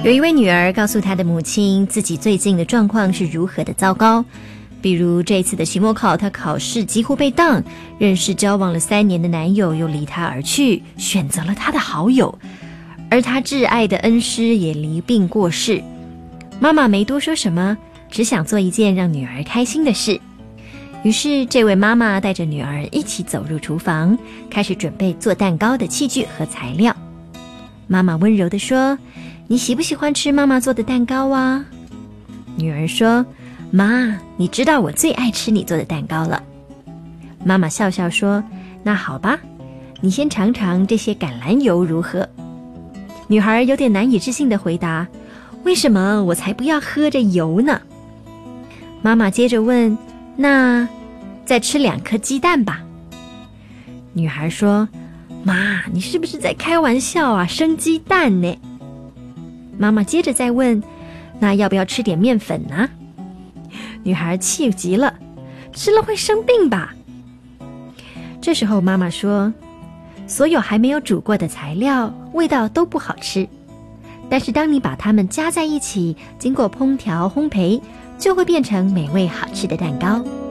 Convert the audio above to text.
有一位女儿告诉她的母亲，自己最近的状况是如何的糟糕。比如这一次的期末考，她考试几乎被当，认识交往了3年的男友又离她而去，选择了她的好友，而她挚爱的恩师也离病过世。妈妈没多说什么，只想做一件让女儿开心的事。于是这位妈妈带着女儿一起走入厨房，开始准备做蛋糕的器具和材料。妈妈温柔地说，你喜不喜欢吃妈妈做的蛋糕啊？女儿说，妈，你知道我最爱吃你做的蛋糕了。妈妈笑笑说，那好吧，你先尝尝这些橄榄油如何？女孩有点难以置信地回答，为什么我才不要喝这油呢？妈妈接着问，那再吃2颗鸡蛋吧。女孩说，妈，你是不是在开玩笑啊？生鸡蛋呢？妈妈接着再问，那要不要吃点面粉呢？女孩气极了，吃了会生病吧？这时候妈妈说，所有还没有煮过的材料味道都不好吃，但是当你把它们加在一起，经过烹调烘焙，就会变成美味好吃的蛋糕。